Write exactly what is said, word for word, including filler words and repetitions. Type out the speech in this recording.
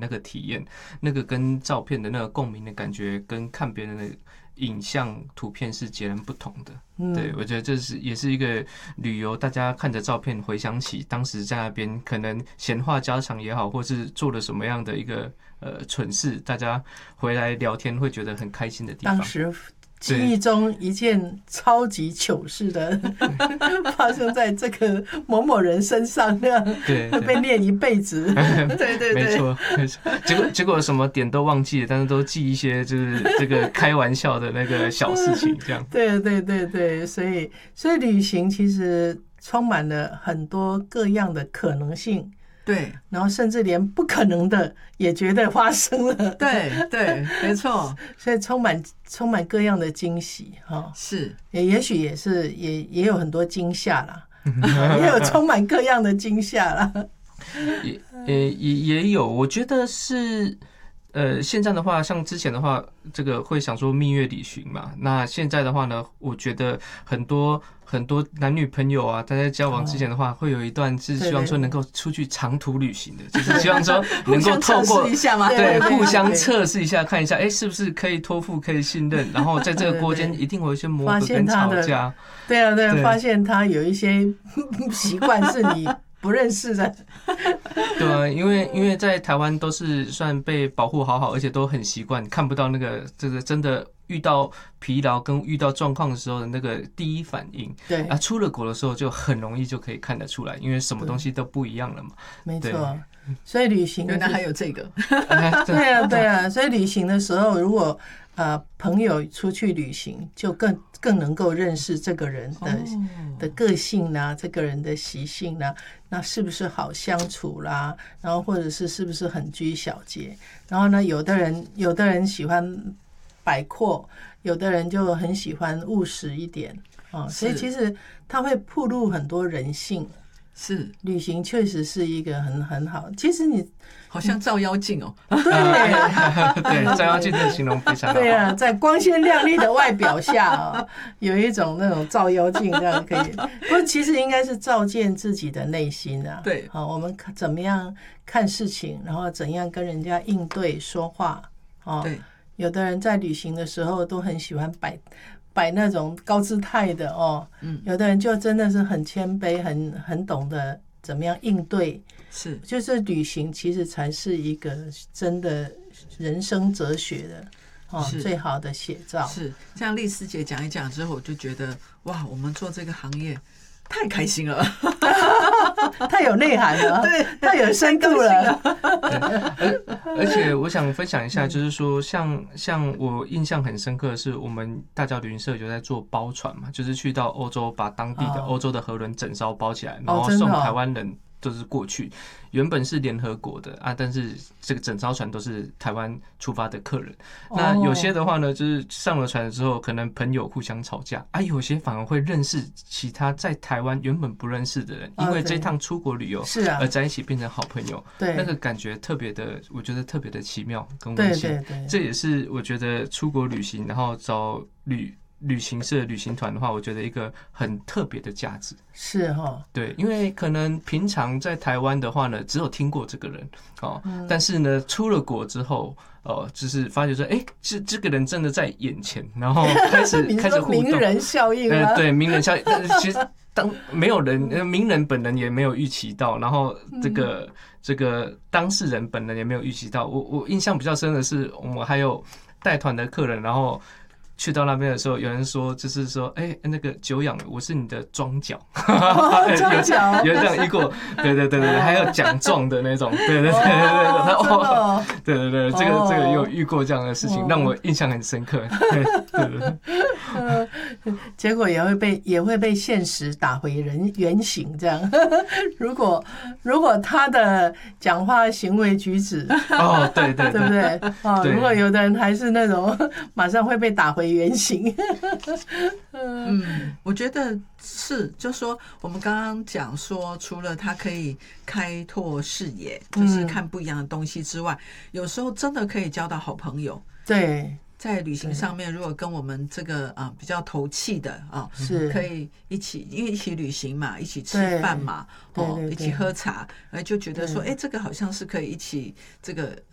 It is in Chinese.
那个体验，那个跟照片的那个共鸣的感觉，跟看别人的影像图片是截然不同的。嗯、对，我觉得这是也是一个旅游，大家看着照片回想起当时在那边可能闲话家常也好，或是做了什么样的一个呃蠢事，大家回来聊天会觉得很开心的地方。 当时记忆中一件超级糗事的发生在这个某某人身上，那样会被念一辈子。对对对， 没错没错。结果结果什么点都忘记了，但是都记一些就是这个开玩笑的那个小事情，这样。 对对对对，所以所以旅行其实充满了很多各样的可能性。 对， 然后甚至连不可能的也觉得发生了。 对对，没错。 所以充满充满各样的惊喜哈， 是也也许也是也也有很多惊吓啦，也有充满各样的惊吓啦。 也也也也有，我觉得是。呃，现在的话，像之前的话，这个会想说蜜月旅行嘛。那现在的话呢，我觉得很多很多男女朋友啊，大家交往之前的话，会有一段是希望说能够出去长途旅行的，就是希望说能够透过一下嘛， 对，互相测试一下，看一下，哎，是不是可以托付，可以信任，然后在这个过间一定会有一些磨合跟吵架。 对啊，对啊，发现他有一些习惯是你不认识的。 对啊，因为因为在台湾都是算被保护好好，而且都很习惯，看不到那个这个真的遇到疲劳跟遇到状况的时候的那个第一反应。 对啊，出了国的时候就很容易就可以看得出来，因为什么东西都不一样了嘛。 没错，所以旅行原来还有这个。 对啊，对啊，所以旅行的时候，如果呃朋友出去旅行，就更更能够认识这个人的、oh. 的个性啦，这个人的习性啦，那是不是好相处啦？然后或者是是不是很拘小节？然后呢，有的人有的人喜欢摆阔，有的人就很喜欢务实一点啊、哦，所以其实他会暴露很多人性。 是， 旅行确实是一个很很好。其实你好像照妖镜哦， 对对，照妖镜的形容非常好。 对啊，在光鲜亮丽的外表下啊，有一种那种照妖镜，这样可以。不过其实应该是照见自己的内心啊。 对， 好，我们怎么样看事情，然后怎样跟人家应对说话。哦， 对， 有的人在旅行的时候都很喜欢摆。摆那种高姿态的哦，嗯，有的人就真的是很谦卑，很很懂得怎么样应对， 是， 就是旅行其实才是一个真的人生哲学的哦最好的写照。 是，像丽丝姐讲一讲之后，我就觉得哇，我们做这个行业太开心了， 太有内涵了，对，太有深度了。 而而且我想分享一下，就是说像像我印象很深刻的是，我们大脚旅行社有在做包船嘛，就是去到欧洲，把当地的欧洲的河轮整艘包起来，然后送台湾人。就是过去原本是联合国的啊，但是这个整艘船都是台湾出发的客人。那有些的话呢，就是上了船之后，可能朋友互相吵架啊，有些反而会认识其他在台湾原本不认识的人，因为这趟出国旅游而在一起变成好朋友。 对， 那个感觉特别的，我觉得特别的奇妙跟温馨。 对对对， 这也是我觉得出国旅行，然后找旅。旅行社、旅行团的话，我觉得一个很特别的价值是哈， 对，因为可能平常在台湾的话呢，只有听过这个人哦，嗯、但是呢，出了国之后，哦，就是发觉说，哎，这这个人真的在眼前，然后开始开始互动， 名人效应啊， 呃，对，名人效应，但是其实当没有人，名人本人也没有预期到，然后这个、嗯、这个当事人本人也没有预期到。我我印象比较深的是，我们还有带团的客人，然后。去到那边的时候，有人说就是说，哎、欸，那个久仰，我是你的庄脚， 庄脚有这样遇过，对对对对，还有奖状的那种，对对对对对，哦，对对对，这个这个有遇过这样的事情，让我印象很深刻，对对对。 呃，结果也会被也会被现实打回人原形，这样。如果如果他的讲话行为举止， 哦，对对对， 对不对？哦，如果有的人还是那种马上会被打回原形。 嗯，我觉得是，就说我们刚刚讲说，除了他可以开拓视野，就是看不一样的东西之外，有时候真的可以交到好朋友。 对。 在旅行上面，如果跟我们这个啊、呃、比较投契的啊， 是可以一起，因为一起旅行嘛，一起吃饭嘛，哦，一起喝茶，哎，就觉得说，哎，这个好像是可以一起这个